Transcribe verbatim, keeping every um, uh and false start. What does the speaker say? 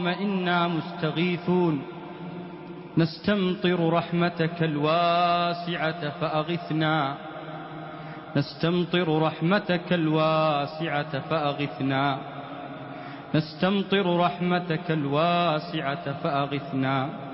اللهم إنا مستغيثون نستمطر رحمتك الواسعة فأغثنا نستمطر رحمتك الواسعة فأغثنا نستمطر رحمتك الواسعة فأغثنا